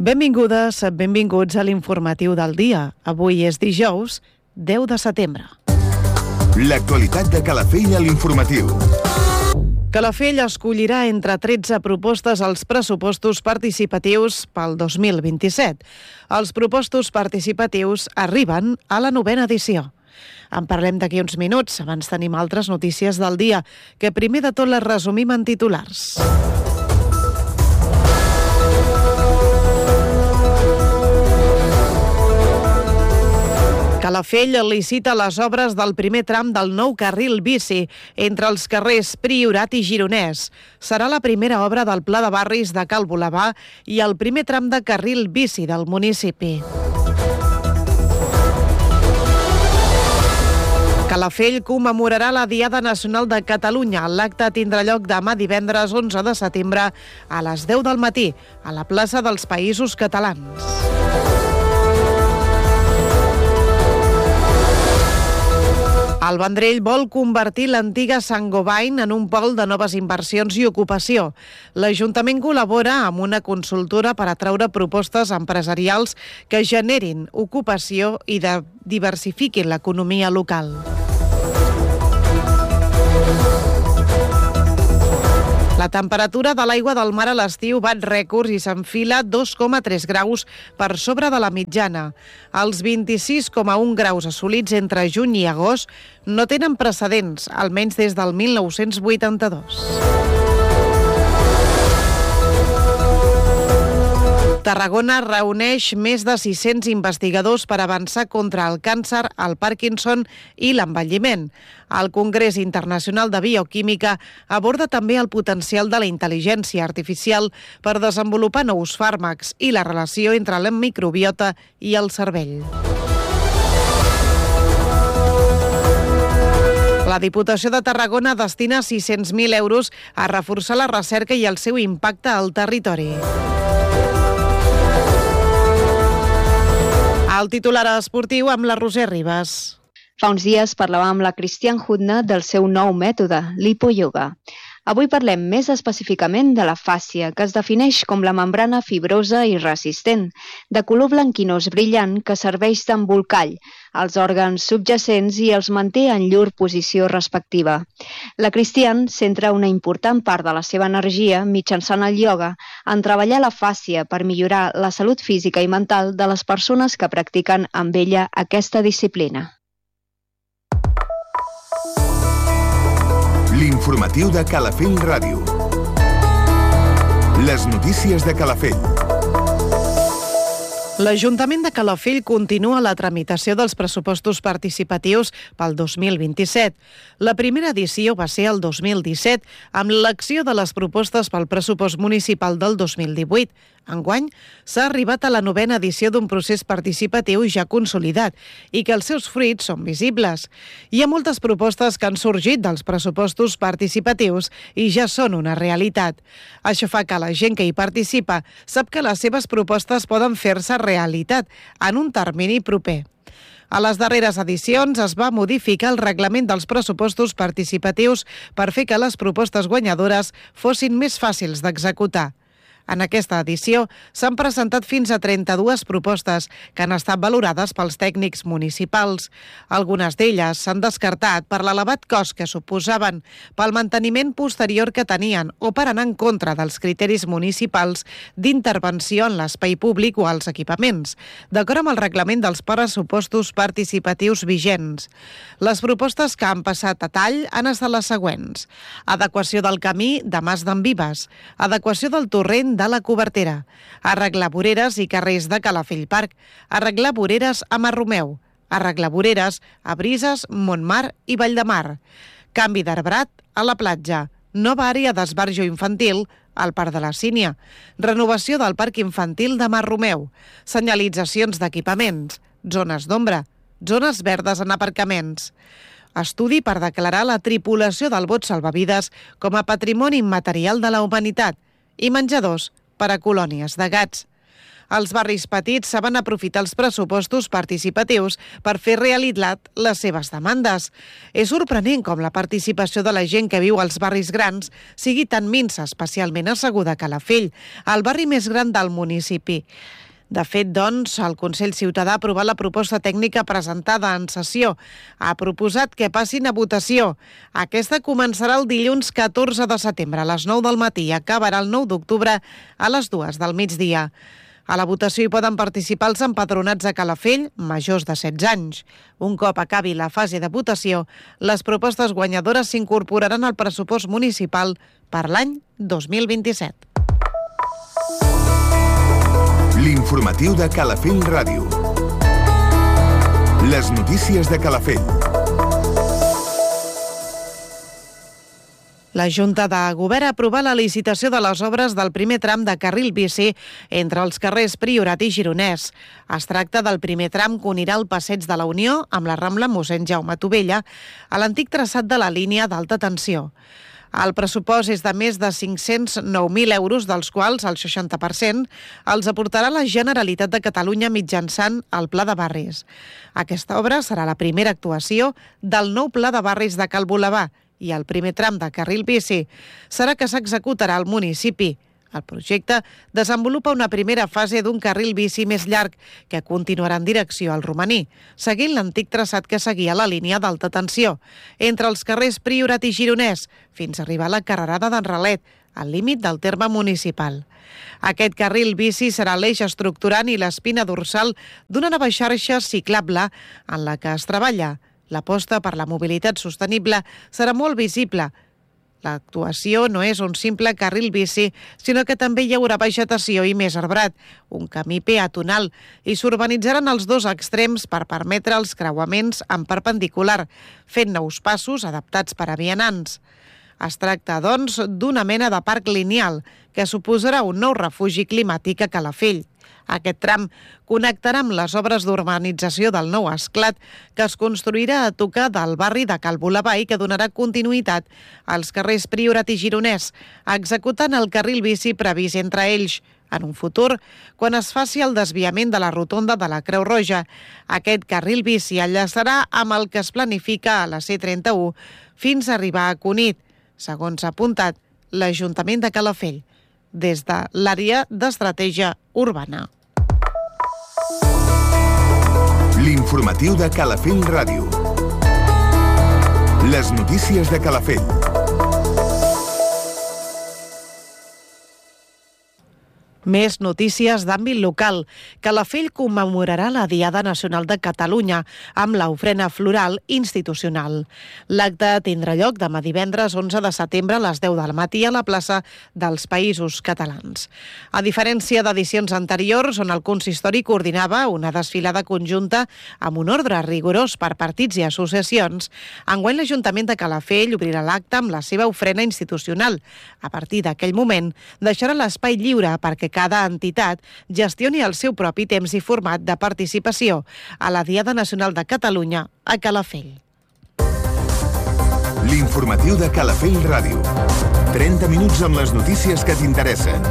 Benvingudes, benvinguts a l'informatiu del dia. Avui és dijous, 10 de setembre. L'actualitat de Calafell a l'informatiu. Calafell escollirà entre 13 propostes als pressupostos participatius pel 2027. Els pressupostos participatius arriben a la 9ª edició. En parlem d'aquí uns minuts. Abans tenim altres notícies del dia, que primer de tot les resumim en titulars. Calafell licita les obres del primer tram del nou carril bici entre els carrers Priorat i Gironès. Serà la primera obra del Pla de Barris de Cal Bolabà i el primer tram de carril bici del municipi. Calafell commemorarà la Diada Nacional de Catalunya. L'acte tindrà lloc demà divendres 11 de setembre a les 10 del matí a la plaça dels Països Catalans. El Vendrell vol convertir l'antiga Sant-Gobain en un pol de noves inversions i ocupació. L'Ajuntament col·labora amb una consultora per atraure propostes empresarials que generin ocupació i diversifiquin l'economia local. La temperatura de l'aigua del mar a l'estiu bat rècords i s'enfila 2,3 graus per sobre de la mitjana. Els 26,1 graus assolits entre juny i agost no tenen precedents, almenys des del 1982. Tarragona reuneix més de 600 investigadors per avançar contra el càncer, el Parkinson i l'envelliment. El Congrés Internacional de Bioquímica aborda també el potencial de la intel·ligència artificial per desenvolupar nous fàrmacs i la relació entre la microbiota i el cervell. La Diputació de Tarragona destina 600.000 euros a reforçar la recerca i el seu impacte al territori. El titular esportiu amb la Roser Ribas. Fa uns dies parlàvem amb la Cristian Hudna del seu nou mètode, l'hipoyoga. Avui parlem més específicament de la fàscia, que es defineix com la membrana fibrosa i resistent, de color blanquinós brillant que serveix d'embolcall als òrgans subjacents i els manté en llur posició respectiva. La Cristian centra una important part de la seva energia, mitjançant el ioga, en treballar la fàscia per millorar la salut física i mental de les persones que practiquen amb ella aquesta disciplina. L'informatiu de Calafell Ràdio. Les notícies de Calafell. L'Ajuntament de Calafell continua la tramitació dels pressupostos participatius pel 2027. La primera edició va ser el 2017, amb l'elecció de les propostes pel pressupost municipal del 2018. Enguany, s'ha arribat a la 9ª edició d'un procés participatiu ja consolidat i que els seus fruits són visibles. Hi ha moltes propostes que han sorgit dels pressupostos participatius i ja són una realitat. Això fa que la gent que hi participa sap que les seves propostes poden fer-se realitat en un termini proper. A les darreres edicions es va modificar el reglament dels pressupostos participatius per fer que les propostes guanyadores fossin més fàcils d'executar. En aquesta edició s'han presentat fins a 32 propostes que han estat valorades pels tècnics municipals. Algunes d'elles s'han descartat per l'elevat cost que suposaven, pel manteniment posterior que tenien o per anar en contra dels criteris municipals d'intervenció en l'espai públic o als equipaments, d'acord amb el reglament dels pressupostos participatius vigents. Les propostes que han passat a tall han estat les següents: adequació del camí de Mas d'en Vives, adequació del torrent de la Cobertera, arreglar voreres i carrers de Calafell Parc, arreglar voreres a Marromeu, arreglar voreres a Brises, Montmar i Valldemar, canvi d'arbrat a la platja, nova àrea d'esbarjo infantil al Parc de la Sínia, renovació del Parc Infantil de Marromeu, senyalitzacions d'equipaments, zones d'ombra, zones verdes en aparcaments, estudi per declarar la tripulació del bot salvavides com a patrimoni immaterial de la humanitat i menjadors per a colònies de gats. Els barris petits saben aprofitar els pressupostos participatius per fer realitat les seves demandes. És sorprenent com la participació de la gent que viu als barris grans sigui tan minsa, especialment asseguda a Calafell, el barri més gran del municipi. De fet, doncs, el Consell Ciutadà ha aprovat la proposta tècnica presentada en sessió. Ha proposat que passin a votació. Aquesta començarà el dilluns 14 de setembre a les 9 del matí i acabarà el 9 d'octubre a les 2 del migdia. A la votació hi poden participar els empadronats a Calafell, majors de 16 anys. Un cop acabi la fase de votació, les propostes guanyadores s'incorporaran al pressupost municipal per l'any 2027. L'informatiu de Calafell Ràdio. Les notícies de Calafell. La Junta de Govern ha aprovat la licitació de les obres del primer tram de carril bici entre els carrers Priorat i Gironès. Es tracta del primer tram que unirà el Passeig de la Unió amb la Rambla Mossèn Jaume Tovella a l'antic traçat de la línia d'alta tensió. El pressupost és de més de 509.000 euros, dels quals el 60% els aportarà la Generalitat de Catalunya mitjançant el Pla de Barris. Aquesta obra serà la primera actuació del nou Pla de Barris de Cal Bolevà i el primer tram de carril bici serà que s'executarà al municipi. El projecte desenvolupa una primera fase d'un carril bici més llarg que continuarà en direcció al Romaní, seguint l'antic traçat que seguia la línia d'alta tensió, entre els carrers Priorat i Gironès, fins a arribar a la carrerada d'en Ralet, al límit del terme municipal. Aquest carril bici serà l'eix estructurant i l'espina dorsal d'una nova xarxa ciclable en la que es treballa. L'aposta per la mobilitat sostenible serà molt visible. L'actuació no és un simple carril bici, sinó que també hi haurà vegetació i més arbrat, un camí peatonal, i s'urbanitzaran els dos extrems per permetre els creuaments en perpendicular, fent nous passos adaptats per a vianants. Es tracta, doncs, d'una mena de parc lineal que suposarà un nou refugi climàtic a Calafell. Aquest tram connectarà amb les obres d'urbanització del nou esclat que es construirà a tocar del barri de Cal Bolevà i que donarà continuïtat als carrers Priorat i Gironès, executant el carril bici previst entre ells. En un futur, quan es faci el desviament de la rotonda de la Creu Roja, aquest carril bici enllaçarà amb el que es planifica a la C31 fins a arribar a Cunit, segons ha apuntat l'Ajuntament de Calafell, des de l'àrea d'estratègia urbana. L'informatiu de Calafell Ràdio. Les notícies de Calafell. Més notícies d'àmbit local. Calafell commemorarà la Diada Nacional de Catalunya amb l'ofrena floral institucional. L'acte tindrà lloc demà divendres 11 de setembre a les 10 del matí a la plaça dels Països Catalans. A diferència d'edicions anteriors, on el consistori coordinava una desfilada conjunta amb un ordre rigorós per partits i associacions, enguany l'Ajuntament de Calafell obrirà l'acte amb la seva ofrena institucional. A partir d'aquell moment, deixarà l'espai lliure perquè cada entitat gestioni el seu propi temps i format de participació a la Diada Nacional de Catalunya a Calafell. L'informatiu de Calafell Ràdio. 30 minuts amb les notícies que t'interessen.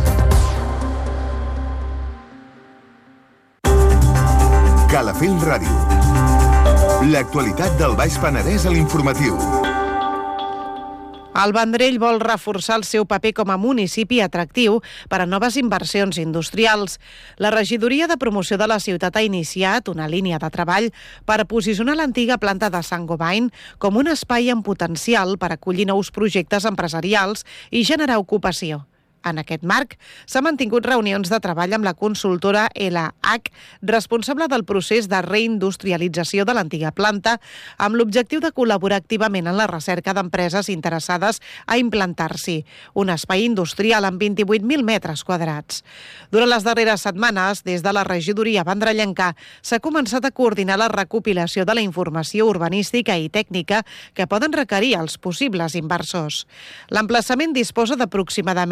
Calafell Ràdio. L'actualitat del Baix Penedès a l'informatiu. El Vendrell vol reforçar el seu paper com a municipi atractiu per a noves inversions industrials. La regidoria de promoció de la ciutat ha iniciat una línia de treball per posicionar l'antiga planta de Saint-Gobain com un espai amb potencial per acollir nous projectes empresarials i generar ocupació. En aquest marc, s'han mantingut reunions de treball amb la consultora LH, responsable del procés de reindustrialització de l'antiga planta, amb l'objectiu de col·laborar activament en la recerca d'empreses interessades a implantar-s'hi, un espai industrial amb 28.000 metres quadrats. Durant les darreres setmanes, des de la regidoria vendrellenca, s'ha començat a coordinar la recopilació de la informació urbanística i tècnica que poden requerir els possibles inversors. L'emplaçament disposa d'aproximadament 20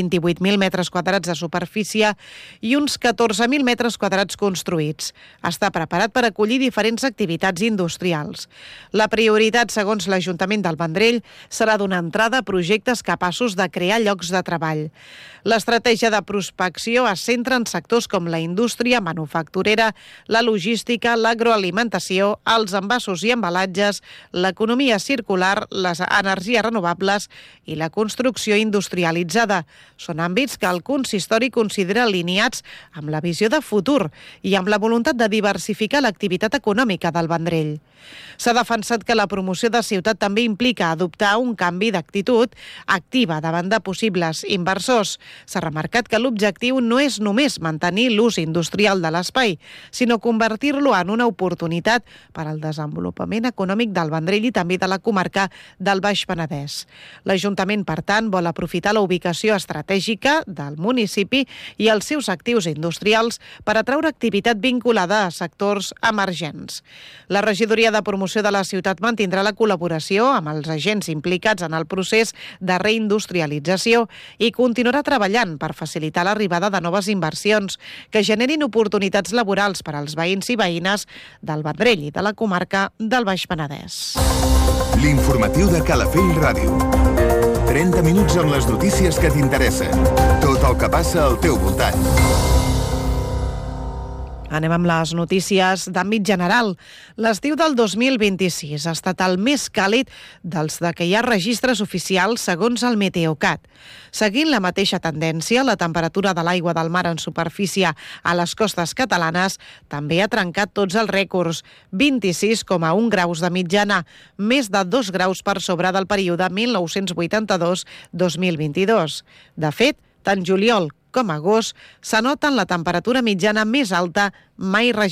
28.000 metres quadrats de superfície i uns 14.000 metres quadrats construïts. Està preparat per acollir diferents activitats industrials. La prioritat, segons l'Ajuntament del Vendrell, serà donar entrada a projectes capaços de crear llocs de treball. L'estratègia de prospecció es centra en sectors com la indústria manufacturera, la logística, l'agroalimentació, els envasos i embalatges, l'economia circular, les energies renovables i la construcció industrialitzada. Són àmbits que el consistori considera alineats amb la visió de futur i amb la voluntat de diversificar l'activitat econòmica del Vendrell. S'ha defensat que la promoció de ciutat també implica adoptar un canvi d'actitud activa davant de possibles inversors. S'ha remarcat que l'objectiu no és només mantenir l'ús industrial de l'espai, sinó convertir-lo en una oportunitat per al desenvolupament econòmic del Vendrell i també de la comarca del Baix Penedès. L'Ajuntament, per tant, vol aprofitar la ubicació estratègica del municipi i els seus actius industrials per atraure activitat vinculada a sectors emergents. La regidoria de promoció de la ciutat mantindrà la col·laboració amb els agents implicats en el procés de reindustrialització i continuarà treballant per facilitar l'arribada de noves inversions que generin oportunitats laborals per als veïns i veïnes del Vendrell i de la comarca del Baix Penedès. L'informatiu de Calafell Ràdio. 30 minuts amb les notícies que t'interessen. Tot el que passa al teu voltant. Anem amb les notícies d'àmbit general. L'estiu del 2026 ha estat el més càlid dels de què hi ha registres oficials segons el Meteocat. Seguint la mateixa tendència, la temperatura de l'aigua del mar en superfície a les costes catalanes també ha trencat tots els rècords, 26,1 graus de mitjana, més de 2 graus per sobre del període 1982-2022. De fet, tant juliol com agost s'anota en la temperatura mitjana més alta mai registrada